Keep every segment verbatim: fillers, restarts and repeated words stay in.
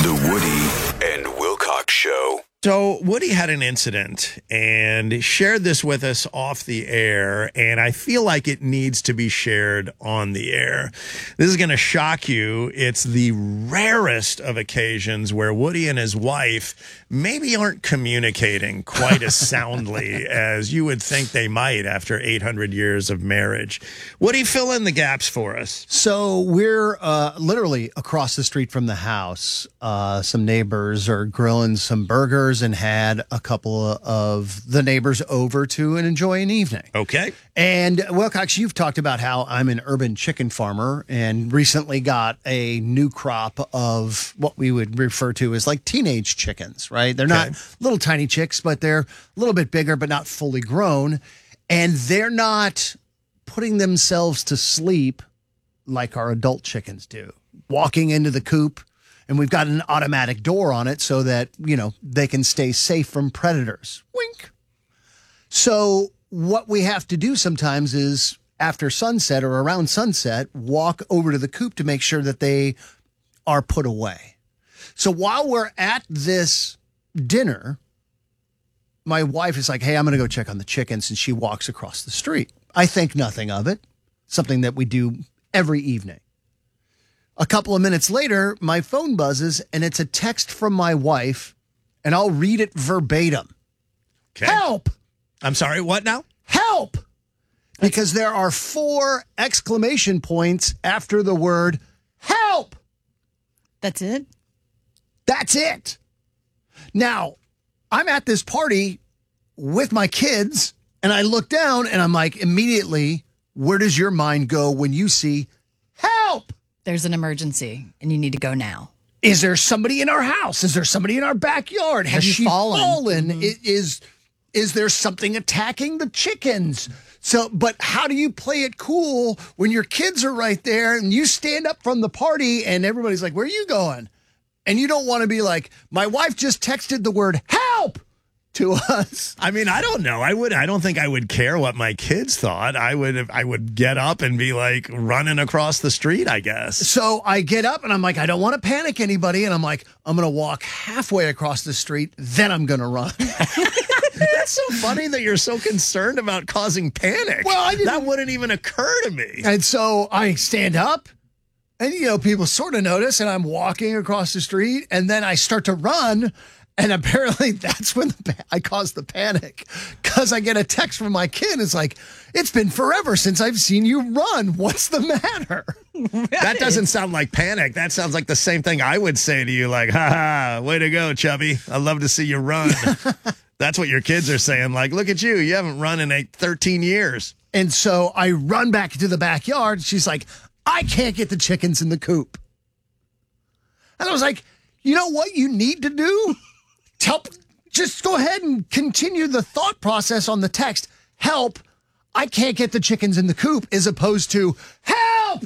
The Woody and Wilcox Show. So Woody had an incident and shared this with us off the air, and I feel like it needs to be shared on the air. This is going to shock you. It's the rarest of occasions where Woody and his wife maybe aren't communicating quite as soundly as you would think they might after eight hundred years of marriage. Woody, fill in the gaps for us. So we're uh, literally across the street from the house. Uh, some neighbors are grilling some burgers and had a couple of the neighbors over to and enjoy an evening. Okay. And Wilcox, you've talked about how I'm an urban chicken farmer and recently got a new crop of what we would refer to as like teenage chickens, right? They're Okay. not little tiny chicks, but they're a little bit bigger, but not fully grown. And they're not putting themselves to sleep like our adult chickens do, walking into the coop. And we've got an automatic door on it so that, you know, they can stay safe from predators. Wink. So what we have to do sometimes is after sunset or around sunset, walk over to the coop to make sure that they are put away. So while we're at this dinner, my wife is like, hey, I'm going to go check on the chickens. And she walks across the street. I think nothing of it. Something that we do every evening. A couple of minutes later, my phone buzzes, and it's a text from my wife, and I'll read it verbatim. Okay. Help! I'm sorry, what now? Help! Because there are four exclamation points after the word help. That's it? That's it. Now, I'm at this party with my kids, and I look down, and I'm like, immediately, where does your mind go when you see help? There's an emergency, and you need to go now. Is there somebody in our house? Is there somebody in our backyard? Has Have you she fallen? fallen? Mm-hmm. I- Is is there something attacking the chickens? So, but how do you play it cool when your kids are right there and you stand up from the party and everybody's like, where are you going? And you don't want to be like, my wife just texted the word help to us. I mean, I don't know. I would. I don't think I would care what my kids thought. I would. I would get up and be like running across the street, I guess. So I get up and I'm like, I don't want to panic anybody. And I'm like, I'm going to walk halfway across the street. Then I'm going to run. That's so funny that you're so concerned about causing panic. Well, I didn't- that wouldn't even occur to me. And so I stand up and, you know, people sort of notice and I'm walking across the street and then I start to run. And apparently that's when the, I caused the panic because I get a text from my kid. It's like, it's been forever since I've seen you run. What's the matter? That doesn't sound like panic. That sounds like the same thing I would say to you, like, ha ha, way to go, chubby. I love to see you run. That's what your kids are saying. Like, look at you. You haven't run in eight, thirteen years. And so I run back into the backyard. She's like, I can't get the chickens in the coop. And I was like, you know what you need to do? Help. Just go ahead and continue the thought process on the text. Help. I can't get the chickens in the coop as opposed to help.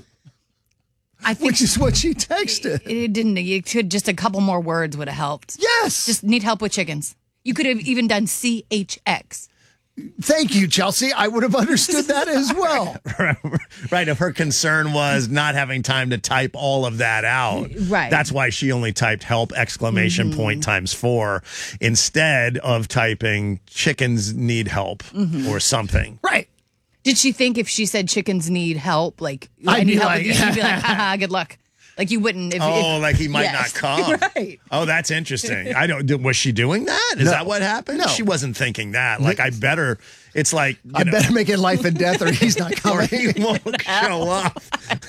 I think Which is what she texted. it didn't. You could just a couple more words would have helped. Yes. Just need help with chickens. You could have even done C H X. Thank you, Chelsea. I would have understood that as well. Right. If her concern was not having time to type all of that out. Right. That's why she only typed help exclamation Mm-hmm. point times four instead of typing chickens need help Mm-hmm. or something. Right. Did she think if she said chickens need help, like I'd I need be help like- with you, she'd be like, haha, good luck. Like you wouldn't. If, Oh, if, like he might Yes. not come. Right. Oh, that's interesting. I don't. Was she doing that? Is No. that what happened? No. She wasn't thinking that. Like I better. It's like you I know, better make it life and death or he's not or coming. he won't show up.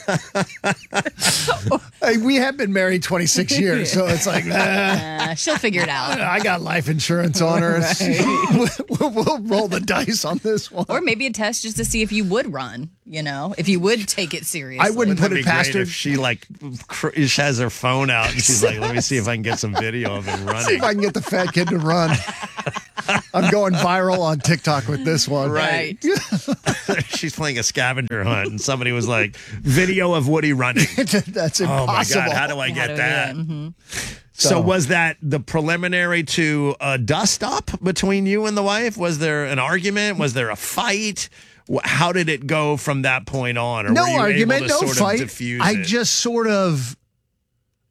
Hey, we have been married twenty-six years, so it's like, nah, Uh, she'll figure it out. I got life insurance on her. we'll, we'll roll the dice on this one. Or maybe a test just to see if you would run, you know, if you would take it seriously. I wouldn't Wouldn't put it it be past great her. if she like cr- has her phone out and she's like, "Let me see if I can get some video of him See running." if I can get the fat kid to run. I'm going viral on TikTok with this one. Right. Right. She's playing a scavenger hunt, and somebody was like, "Video of Woody running." That's Oh my impossible. god! How do I How get do we do that? it? Mhm. So, So- was that the preliminary to a dust up between you and the wife? Was there an argument? Was there a fight? Wh- How did it go from that point on? Or No were you argument, able to no sort fight. Of diffuse I it? just sort of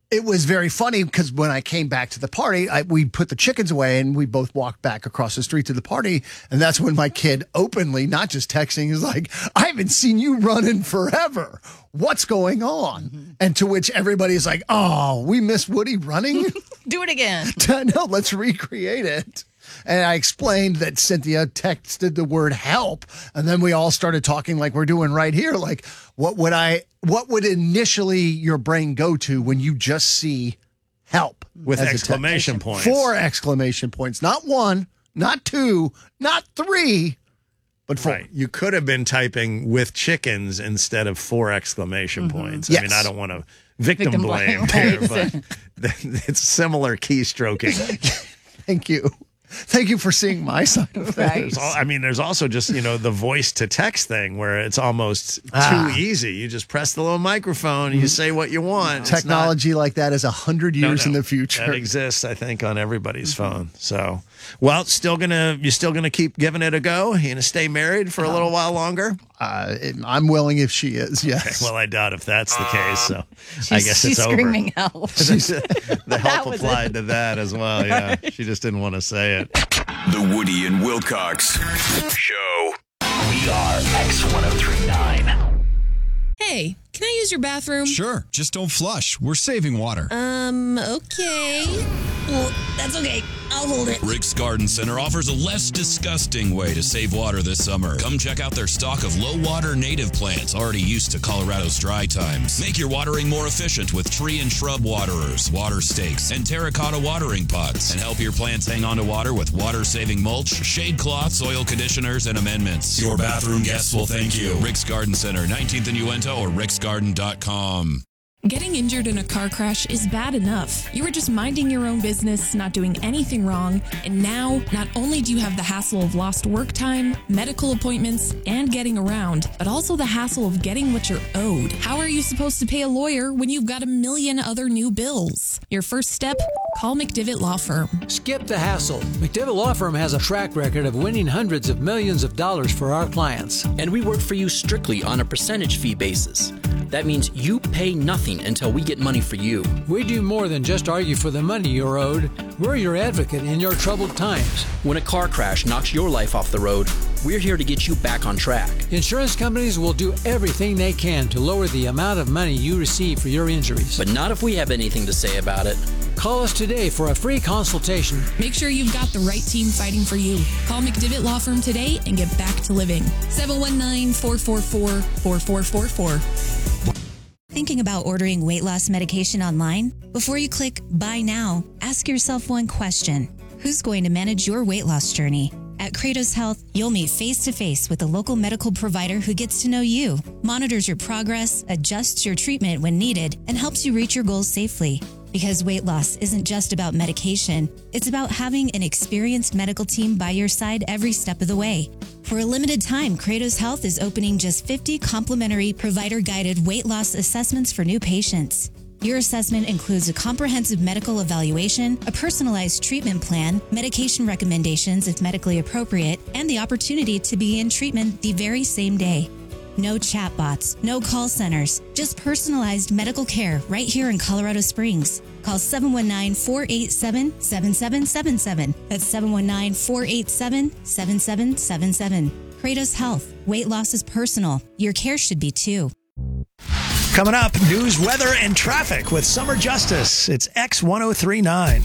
it was very funny because when I came back to the party, I, we put the chickens away and we both walked back across the street to the party. And that's when my kid openly, not just texting, is like, I haven't seen you running forever. What's going on? Mm-hmm. And to which everybody's like, oh, we miss Woody running? Do it again. No, let's recreate it. And I explained that Cynthia texted the word help. And then we all started talking like we're doing right here. Like, what would I, what would initially your brain go to when you just see help? With exclamation points. Four exclamation points. Not one, not two, not three, but four. Right. You could have been typing with chickens instead of four exclamation mm-hmm. points. Yes. I mean, I don't want to victim, victim blame, blame here, right. but it's similar keystroking. Thank you. Thank you for seeing my side of things. Right. I mean, there's also just, you know, the voice to text thing where it's almost ah. too easy. You just press the little microphone and you say what you want. Technology not, like that is a hundred years no, no, in the future. That exists, I think, on everybody's mm-hmm. phone. So, well, still gonna you're still gonna keep giving it a go? You gonna stay married for a little while longer? Uh, I'm willing if she is. Yes. Okay, well, I doubt if that's the case. So she's, I guess she's it's screaming over. help. The help applied to that as well. Yeah, she just didn't want to say it. The Woody and Wilcox Show. We are X ten thirty-nine. Hey, can I use your bathroom? Sure, just don't flush. We're saving water. Um, okay. Well, that's okay. I'll hold it. Rick's Garden Center offers a less disgusting way to save water this summer. Come check out their stock of low-water native plants already used to Colorado's dry times. Make your watering more efficient with tree and shrub waterers, water stakes, and terracotta watering pots. And help your plants hang on to water with water-saving mulch, shade cloths, soil conditioners, and amendments. Your bathroom guests will thank you. Rick's Garden Center, nineteenth and Uinta, or ricks garden dot com. Getting injured in a car crash is bad enough. You were just minding your own business, not doing anything wrong, and now not only do you have the hassle of lost work time, medical appointments, and getting around, but also the hassle of getting what you're owed. How are you supposed to pay a lawyer when you've got a million other new bills? Your first step? Call McDivitt Law Firm. Skip the hassle. McDivitt Law Firm has a track record of winning hundreds of millions of dollars for our clients. And we work for you strictly on a percentage fee basis. That means you pay nothing until we get money for you. We do more than just argue for the money you're owed. We're your advocate in your troubled times. When a car crash knocks your life off the road, we're here to get you back on track. Insurance companies will do everything they can to lower the amount of money you receive for your injuries. But not if we have anything to say about it. Call us today for a free consultation. Make sure you've got the right team fighting for you. Call McDivitt Law Firm today and get back to living. seven one nine, four four four, four four four four. Thinking about ordering weight loss medication online? Before you click Buy Now, ask yourself one question. Who's going to manage your weight loss journey? At Kratos Health, you'll meet face-to-face with a local medical provider who gets to know you, monitors your progress, adjusts your treatment when needed, and helps you reach your goals safely. Because weight loss isn't just about medication, it's about having an experienced medical team by your side every step of the way. For a limited time, Kratos Health is opening just fifty complimentary provider-guided weight loss assessments for new patients. Your assessment includes a comprehensive medical evaluation, a personalized treatment plan, medication recommendations if medically appropriate, and the opportunity to begin treatment the very same day. No chatbots, no call centers, just personalized medical care right here in Colorado Springs. Call seven one nine, four eight seven, seven seven seven seven. That's seven one nine, four eight seven, seven seven seven seven. Kratos Health. Weight loss is personal. Your care should be too. Coming up, news, weather, and traffic with Summer Justice. It's X ten thirty-nine.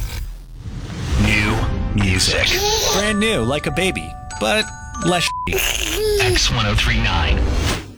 New music. Brand new, like a baby, but less shitty. X ten thirty-nine.